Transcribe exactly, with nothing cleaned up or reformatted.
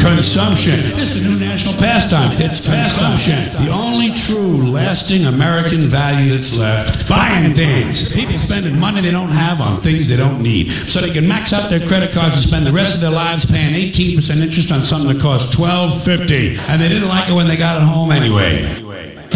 Consumption. It's the new national pastime. It's consumption. The only true, lasting American value that's left. Buying things. People spending money they don't have on things they don't need. So they can max out their credit cards and spend the rest of their lives paying eighteen percent interest on something that costs twelve fifty. And they didn't like it when they got it home anyway.